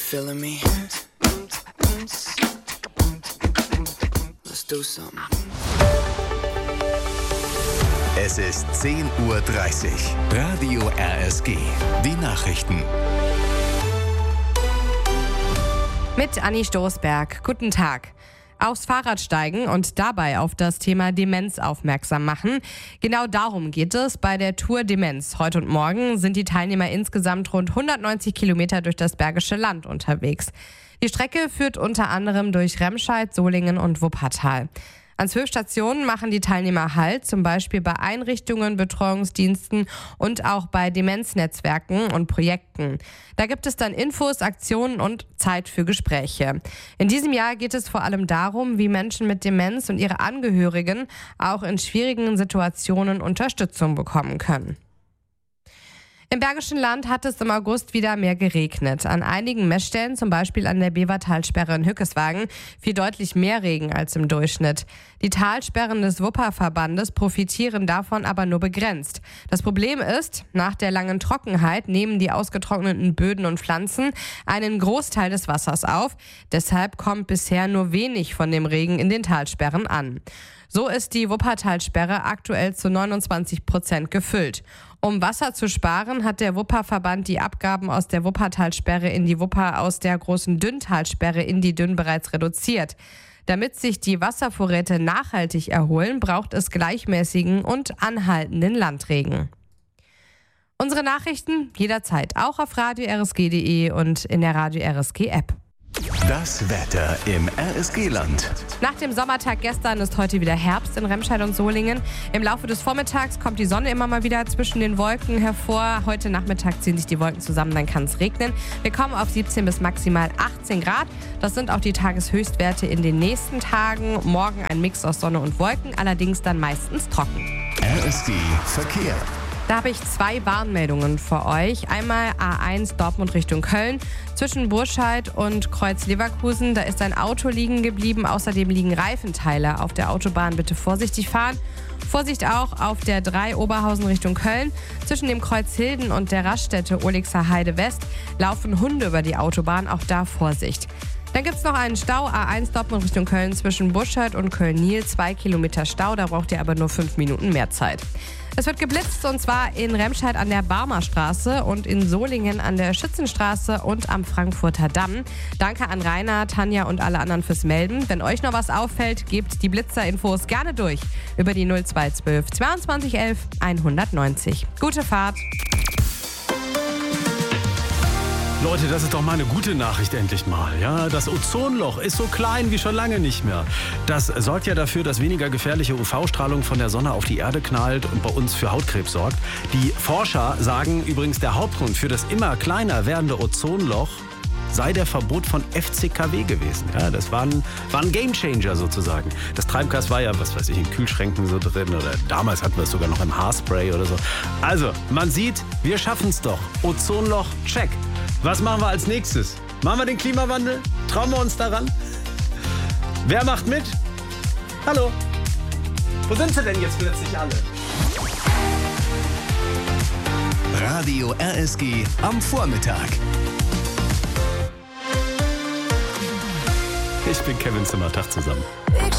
feeling me? Let's do something. Es ist 10:30 Uhr. Radio RSG. Die Nachrichten. Mit Anni Stoßberg. Guten Tag. Aufs Fahrrad steigen und dabei auf das Thema Demenz aufmerksam machen. Genau darum geht es bei der Tour Demenz. Heute und morgen sind die Teilnehmer insgesamt rund 190 Kilometer durch das Bergische Land unterwegs. Die Strecke führt unter anderem durch Remscheid, Solingen und Wuppertal. An 12 Stationen machen die Teilnehmer Halt, zum Beispiel bei Einrichtungen, Betreuungsdiensten und auch bei Demenznetzwerken und Projekten. Da gibt es dann Infos, Aktionen und Zeit für Gespräche. In diesem Jahr geht es vor allem darum, wie Menschen mit Demenz und ihre Angehörigen auch in schwierigen Situationen Unterstützung bekommen können. Im Bergischen Land hat es im August wieder mehr geregnet. An einigen Messstellen, zum Beispiel an der Bevertalsperre in Hückeswagen, fiel deutlich mehr Regen als im Durchschnitt. Die Talsperren des Wupperverbandes profitieren davon aber nur begrenzt. Das Problem ist, nach der langen Trockenheit nehmen die ausgetrockneten Böden und Pflanzen einen Großteil des Wassers auf. Deshalb kommt bisher nur wenig von dem Regen in den Talsperren an. So ist die Wuppertalsperre aktuell zu 29% gefüllt. Um Wasser zu sparen, hat der Wupperverband die Abgaben aus der Wuppertalsperre in die Wupper aus der großen Dünntalsperre in die Dünn bereits reduziert. Damit sich die Wasservorräte nachhaltig erholen, braucht es gleichmäßigen und anhaltenden Landregen. Unsere Nachrichten jederzeit auch auf radio-rsg.de und in der Radio RSG App. Das Wetter im RSG-Land. Nach dem Sommertag gestern ist heute wieder Herbst in Remscheid und Solingen. Im Laufe des Vormittags kommt die Sonne immer mal wieder zwischen den Wolken hervor. Heute Nachmittag ziehen sich die Wolken zusammen, dann kann es regnen. Wir kommen auf 17 bis maximal 18 Grad. Das sind auch die Tageshöchstwerte in den nächsten Tagen. Morgen ein Mix aus Sonne und Wolken, allerdings dann meistens trocken. RSG Verkehr. Da habe ich 2 Warnmeldungen für euch. Einmal A1 Dortmund Richtung Köln. Zwischen Burscheid und Kreuz Leverkusen, da ist ein Auto liegen geblieben. Außerdem liegen Reifenteile auf der Autobahn. Bitte vorsichtig fahren. Vorsicht auch auf der 3 Oberhausen Richtung Köln. Zwischen dem Kreuz Hilden und der Raststätte Olixer Heide West laufen Hunde über die Autobahn. Auch da Vorsicht. Dann gibt es noch einen Stau, A1 Dortmund Richtung Köln zwischen Burscheid und Köln-Niel. 2 Kilometer Stau, da braucht ihr aber nur 5 Minuten mehr Zeit. Es wird geblitzt und zwar in Remscheid an der Barmerstraße und in Solingen an der Schützenstraße und am Frankfurter Damm. Danke an Rainer, Tanja und alle anderen fürs Melden. Wenn euch noch was auffällt, gebt die Blitzer-Infos gerne durch über die 0212 22 11 190. Gute Fahrt! Leute, das ist doch mal eine gute Nachricht endlich mal. Ja, das Ozonloch ist so klein wie schon lange nicht mehr. Das sorgt ja dafür, dass weniger gefährliche UV-Strahlung von der Sonne auf die Erde knallt und bei uns für Hautkrebs sorgt. Die Forscher sagen übrigens, der Hauptgrund für das immer kleiner werdende Ozonloch sei der Verbot von FCKW gewesen. Ja, das war ein Gamechanger sozusagen. Das Treibgas war ja, was weiß ich, in Kühlschränken so drin oder damals hatten wir es sogar noch im Haarspray oder so. Also, man sieht, wir schaffen es doch. Ozonloch, check. Was machen wir als nächstes? Machen wir den Klimawandel? Trauen wir uns daran? Wer macht mit? Hallo? Wo sind sie denn jetzt plötzlich alle? Radio RSG am Vormittag. Ich bin Kevin Zimmer. Tag zusammen.